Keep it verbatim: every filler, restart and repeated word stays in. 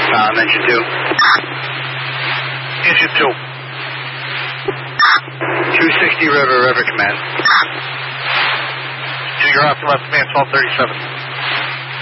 Um, engine two. Engine two. two sixty River, River Command. So you're off to left command, twelve thirty-seven.